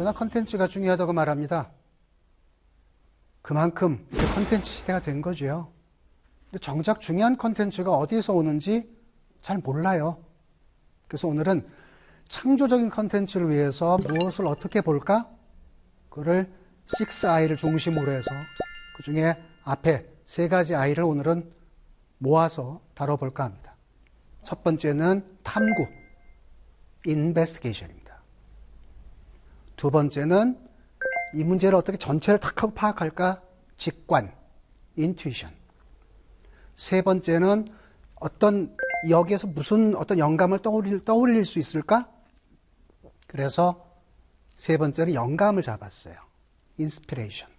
누구나 컨텐츠가 중요하다고 말합니다. 그만큼 컨텐츠 시대가 된 거죠. 근데 정작 중요한 컨텐츠가 어디에서 오는지 잘 몰라요. 그래서 오늘은 창조적인 컨텐츠를 위해서 무엇을 어떻게 볼까? 그를 6I를 중심으로 해서 그 중에 앞에 3가지 I를 오늘은 모아서 다뤄볼까 합니다. 첫 번째는 탐구, investigation입니다. 두 번째는 이 문제를 어떻게 전체를 탁 하고 파악할까? 직관, intuition. 세 번째는 여기에서 무슨 어떤 영감을 떠올릴 수 있을까? 그래서 세 번째는 영감을 잡았어요. inspiration.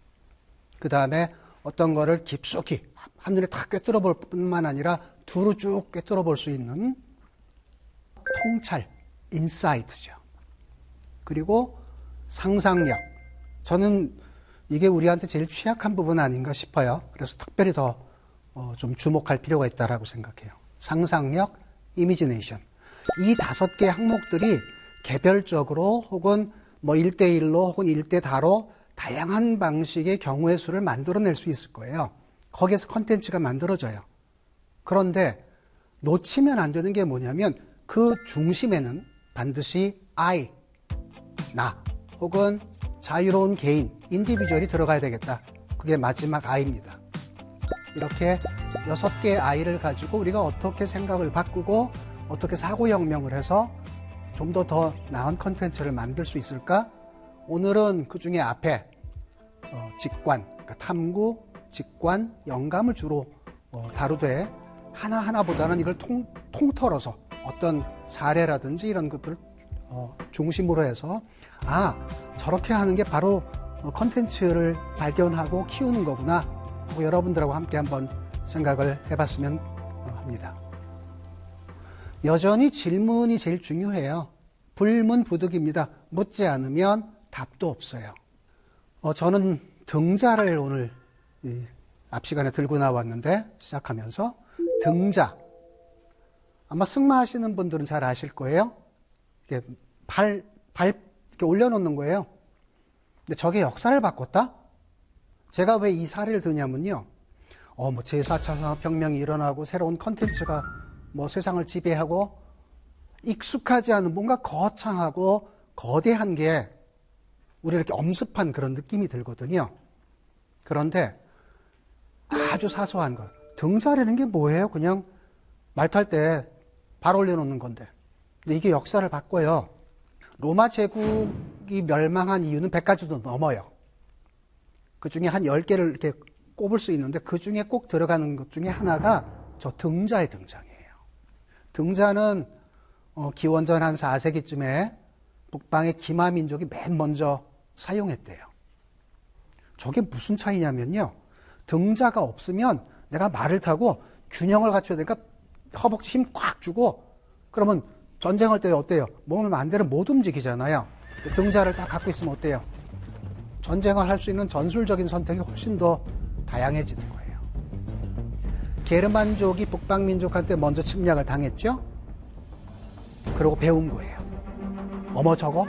그 다음에 어떤 거를 깊숙이 한눈에 탁 꿰뚫어 볼 뿐만 아니라 두루 쭉 꿰뚫어 볼 수 있는 통찰, 인사이트죠. 그리고 상상력. 저는 이게 우리한테 제일 취약한 부분 아닌가 싶어요. 그래서 특별히 더 좀 주목할 필요가 있다라고 생각해요. 상상력, 이미지네이션. 이 5개 항목들이 개별적으로 혹은 뭐 1대1로 혹은 1대 다로 다양한 방식의 경우의 수를 만들어낼 수 있을 거예요. 거기에서 컨텐츠가 만들어져요. 그런데 놓치면 안 되는 게 뭐냐면 그 중심에는 반드시 I, 나 혹은 자유로운 개인, 인디비주얼이 들어가야 되겠다. 그게 마지막 I입니다. 이렇게 6개의 I를 가지고 우리가 어떻게 생각을 바꾸고 어떻게 사고혁명을 해서 좀 더 나은 컨텐츠를 만들 수 있을까? 오늘은 그 중에 앞에 직관, 그러니까 탐구, 직관, 영감을 주로 다루되 하나하나보다는 이걸 통틀어서 어떤 사례라든지 이런 것들을 중심으로 해서 저렇게 하는 게 바로 컨텐츠를 발견하고 키우는 거구나 하고 여러분들하고 함께 한번 생각을 해봤으면 합니다. 여전히 질문이 제일 중요해요. 불문부득입니다. 묻지 않으면 답도 없어요. 저는 등자를 오늘 앞 시간에 들고 나왔는데 시작하면서 등자. 아마 승마하시는 분들은 잘 아실 거예요. 이렇게 발 이렇게 올려놓는 거예요. 근데 저게 역사를 바꿨다? 제가 왜 이 사례를 드냐면요. 뭐 제4차 산업혁명이 일어나고 새로운 컨텐츠가 뭐 세상을 지배하고 익숙하지 않은 뭔가 거창하고 거대한 게 우리 이렇게 엄습한 그런 느낌이 들거든요. 그런데 아주 사소한 것. 등자라는 게 뭐예요? 그냥 말 탈 때 발 올려놓는 건데. 근데 이게 역사를 바꿔요. 로마 제국이 멸망한 이유는 100가지도 넘어요. 그 중에 한 10개를 이렇게 꼽을 수 있는데 그 중에 꼭 들어가는 것 중에 하나가 저 등자의 등장이에요. 등자는 기원전 한 4세기쯤에 북방의 기마 민족이 맨 먼저 사용했대요. 저게 무슨 차이냐면요. 등자가 없으면 내가 말을 타고 균형을 갖춰야 되니까 허벅지 힘 꽉 주고 그러면 전쟁할 때 어때요? 몸을 마음대로 못 움직이잖아요. 등자를 딱 갖고 있으면 어때요? 전쟁을 할 수 있는 전술적인 선택이 훨씬 더 다양해지는 거예요. 게르만족이 북방민족한테 먼저 침략을 당했죠? 그러고 배운 거예요. 어머 저거?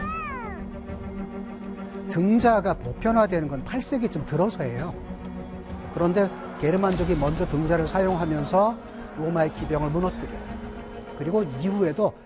등자가 보편화되는 건 8세기쯤 들어서예요. 그런데 게르만족이 먼저 등자를 사용하면서 로마의 기병을 무너뜨려요. 그리고 이후에도